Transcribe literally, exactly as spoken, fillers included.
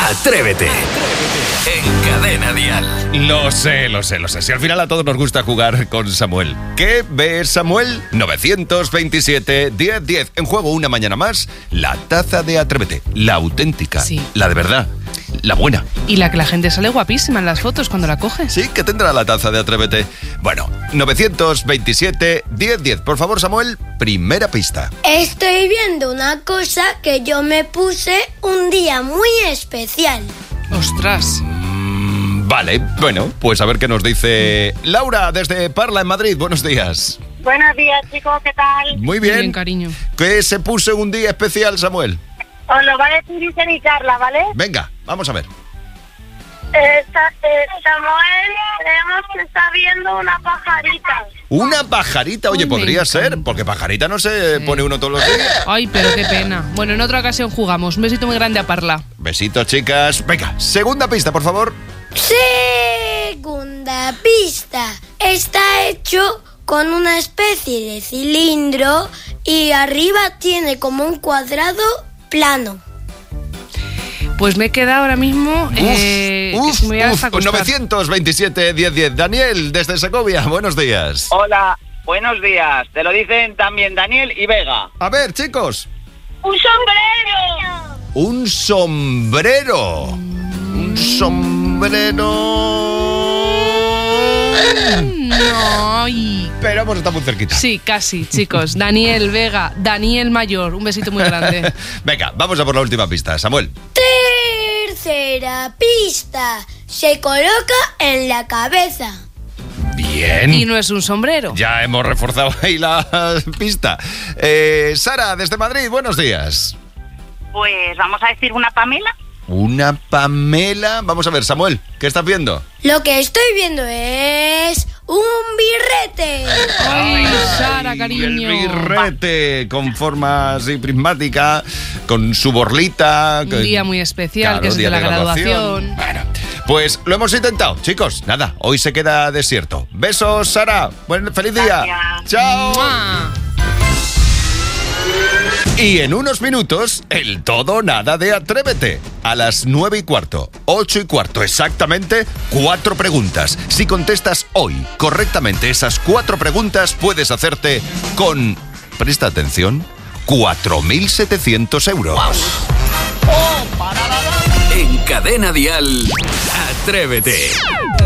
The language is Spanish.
Atrévete. En Cadena Dial. Lo sé, lo sé, lo sé. Si al final a todos nos gusta jugar con Samuel. ¿Qué ves, Samuel? nueve veintisiete, diez diez. En juego una mañana más, la taza de Atrévete. La auténtica. Sí. La de verdad. La buena. Y la que la gente sale guapísima en las fotos cuando la coge. Sí, que tendrá la taza de Atrévete. Bueno, nueve veintisiete, diez diez. Por favor, Samuel, primera pista. Estoy viendo una cosa que yo me puse un día muy especial. Ostras. Mm, vale, bueno, pues a ver qué nos dice Laura desde Parla, en Madrid. Buenos días. Buenos días, chicos, ¿qué tal? Muy bien. Muy bien, cariño. ¿Qué se puso en un día especial, Samuel? Os lo va a decir Isen y Carla, ¿vale? Venga, vamos a ver. Eh, Sa- eh, Samuel, creemos que está viendo una pajarita. Una pajarita, oye, Ay, podría me ser, encanta. porque pajarita no se pone uno todos los días. Ay, pero qué pena. Bueno, en otra ocasión jugamos. Un besito muy grande a Parla. Besitos, chicas. Venga, segunda pista, por favor. Segunda pista. Está hecho con una especie de cilindro y arriba tiene como un cuadrado plano. Pues me he quedado ahora mismo... eh, uf, que me voy a uf, acostar. nueve veintisiete, diez diez. Daniel, desde Segovia, buenos días. Hola, buenos días. Te lo dicen también Daniel y Vega. A ver, chicos. ¡Un sombrero! Un sombrero. Un sombrero. No, ay. Pero hemos estado muy cerquita. Sí, casi, chicos. Daniel Vega, Daniel Mayor. Un besito muy grande. Venga, vamos a por la última pista, Samuel. Tercera pista. Se coloca en la cabeza. Bien. Y no es un sombrero. Ya hemos reforzado ahí la pista. Eh, Sara, desde Madrid, buenos días. Pues vamos a decir una Pamela. Una Pamela. Vamos a ver, Samuel, ¿qué estás viendo? Lo que estoy viendo es un birrete. Ay, Sara, Ay, cariño. El birrete con forma así prismática, con su borlita. Un día muy especial, que es el día de la graduación. Bueno, pues lo hemos intentado, chicos. Nada, hoy se queda desierto. Besos, Sara. Buen, feliz día. Gracias. Chao. ¡Mua! Y en unos minutos, el todo o nada de Atrévete. A las nueve y cuarto, ocho y cuarto exactamente, cuatro preguntas. Si contestas hoy correctamente esas cuatro preguntas, puedes hacerte con, presta atención, cuatro mil setecientos euros. En Cadena Dial. Atrévete.